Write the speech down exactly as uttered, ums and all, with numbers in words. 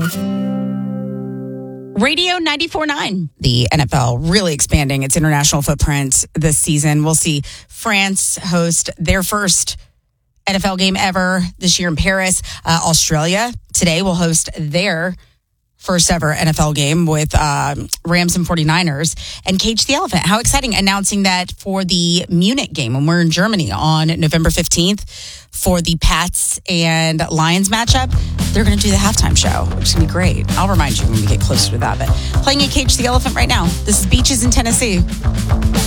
Radio ninety-four point nine. The N F L really expanding its international footprint this season. We'll see France host their first N F L game ever this year in Paris. Uh, Australia today will host their first ever N F L game with uh, Rams and 49ers. And Cage the Elephant, how exciting, announcing that for the Munich game when we're in Germany on November fifteenth for the Pats and Lions matchup, they're going to do the halftime show, which is going to be great. I'll remind you when we get closer to that. But playing a Cage the Elephant right now. This is Beaches in Tennessee.